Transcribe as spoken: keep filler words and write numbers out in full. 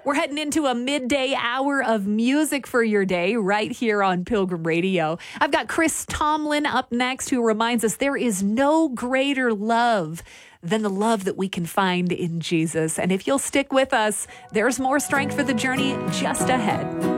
We're heading into a midday hour of music for your day right here on Pilgrim Radio. I've got Chris Tomlin up next, who reminds us there is no greater love than the love that we can find in Jesus. And if you'll stick with us, there's more strength for the journey just ahead.